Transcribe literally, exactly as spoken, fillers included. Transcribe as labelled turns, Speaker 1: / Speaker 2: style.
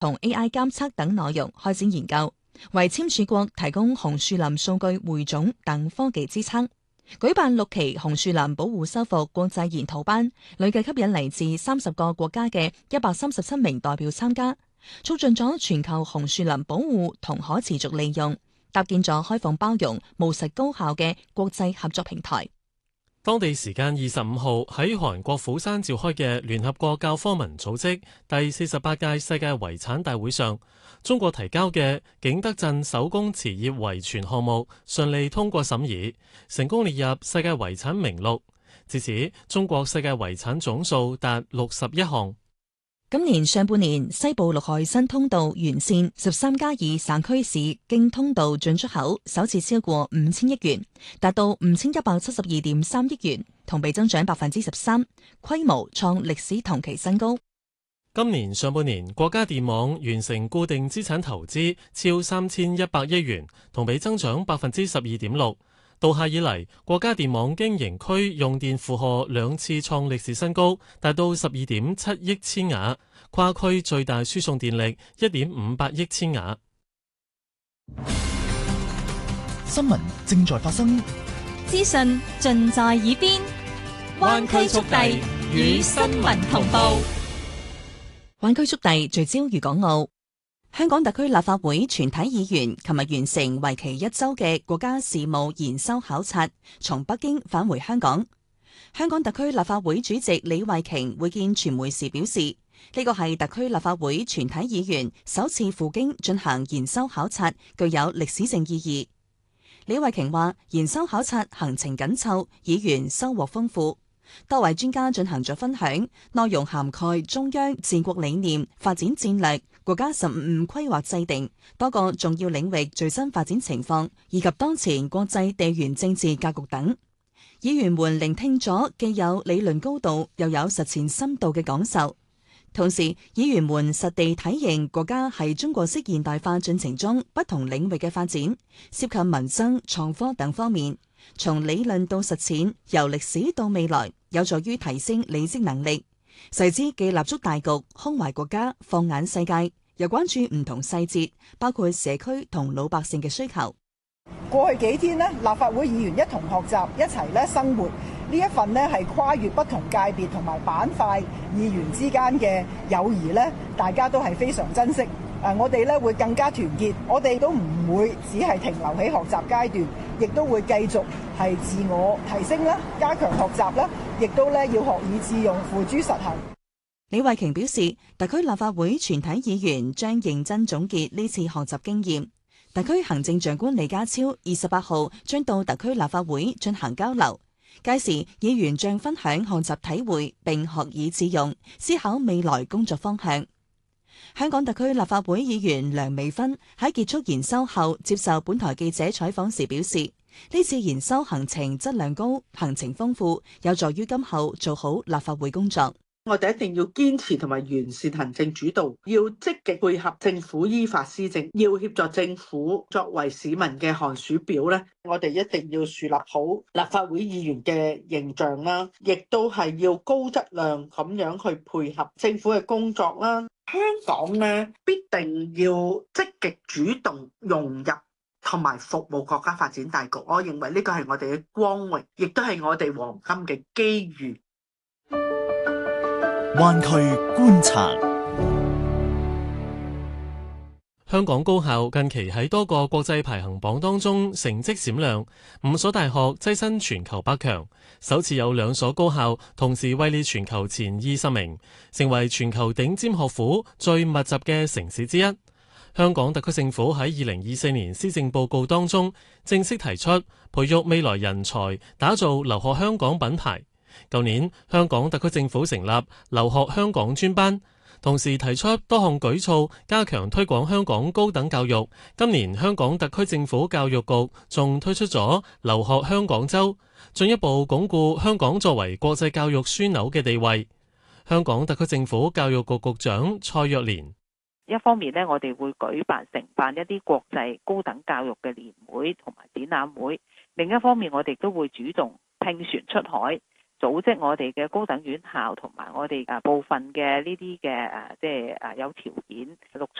Speaker 1: 同 A I 監測等內容開展研究，為簽署國提供紅樹林數據匯總等科技支撐。舉辦六期紅樹林保護修復國際研討班，累計吸引嚟自三十個國家嘅一百三十七名代表參加，促進咗全球紅樹林保護同可持續利用，搭建咗開放包容、務實高效嘅國際合作平台。
Speaker 2: 當地時間二十五號喺韓國釜山召開嘅聯合國教科文組織第四十八屆世界遺產大會上，中國提交嘅景德鎮手工瓷業遺存項目順利通過審議，成功列入世界遺產名錄。至此，中國世界遺產總數達六十一項。
Speaker 1: 今年上半年，西部陸海新通道完善十三加二省區市經通道進出口首次超過五千億元，達到五千一百七十二點三億元，同比增長百分之十三，規模創歷史同期新高。
Speaker 2: 今年上半年，國家電網完成固定資產投資超三千一百億元，同比增長百分之十二點六。到夏以嚟，國家電網經營區用電負荷兩次創歷史新高，達到十二點七億千瓦，跨區最大輸送電力一點五八億千瓦。
Speaker 3: 新聞正在發生，
Speaker 4: 資訊盡在耳邊，灣區速遞與新聞同步。
Speaker 1: 灣區速遞聚焦粵港澳。香港特區立法會全體議員琴日完成為期一周嘅國家事務研修考察，從北京返回香港。香港特區立法會主席李慧瓊會見傳媒時表示，呢個係特區立法會全體議員首次赴京進行研修考察，具有歷史性意義。李慧瓊話，研修考察行程緊湊，議員收穫豐富。多位專家進行咗分享，內容涵蓋中央治國理念、發展戰略、國家十五五規劃制定、多個重要領域最新發展情況，以及當前國際地緣政治格局等。議員們聆聽咗既有理論高度又有實踐深度嘅講授，同時議員們實地體認國家係中國式現代化進程中不同領域嘅發展，涉及民生、創科等方面，從理論到實踐，由歷史到未來，有助於提升理識能力，細知既立足大局，胸懷國家，放眼世界，又關注唔同細節，包括社區同老百姓嘅需求。
Speaker 5: 過去幾天呢，立法會議員一同學習，一齊咧生活，呢一份呢係跨越不同界別同埋板塊議員之間嘅友誼呢，大家都係非常珍惜。誒，我哋咧會更加團結，我哋都唔會只係停留喺學習階段，亦都會繼續係自我提升啦，加強學習啦，亦都咧要學以致用，付諸實行。
Speaker 1: 李慧瓊表示，特區立法會全體議員將認真總結呢次學習經驗。特區行政長官李家超二十八號將到特區立法會進行交流，屆時議員將分享學習體會並學以致用，思考未來工作方向。香港特區立法會議員梁美芬喺結束研修後接受本台記者採訪時表示，呢次研修行程質量高，行程豐富，有助於今後做好立法會工作。
Speaker 6: 我哋一定要堅持同埋完善行政主導，要積極配合政府依法施政，要協助政府作為市民嘅寒暑表咧。我哋一定要樹立好立法會議員嘅形象啦，亦都係要高質量咁樣去配合政府嘅工作啦。香港咧必定要積極主動融入同埋服務國家發展大局。我認為呢個係我哋嘅光榮，亦都係我哋黃金嘅機遇。
Speaker 3: 灣區觀察。
Speaker 2: 香港高校近期喺多個國際排行榜當中成績閃亮，五所大學躋身全球百強，首次有兩所高校同時位列全球前二十名，成為全球頂尖學府最密集嘅城市之一。香港特區政府喺二零二四年施政報告當中正式提出培育未來人才，打造留學香港品牌。舊年香港特區政府成立留學香港專班，同時提出多項舉措加強推廣香港高等教育。今年香港特區政府教育局仲推出咗留學香港周，進一步鞏固香港作為國際教育樞紐嘅地位。香港特區政府教育局局長蔡若蓮：
Speaker 7: 一方面呢，我哋會舉辦承辦一啲國際高等教育嘅年會同埋展覽會；另一方面，我哋都會主動聘選出海， 組織我哋嘅高等院校同埋我哋誒部分嘅呢啲嘅誒，即係誒有條件錄取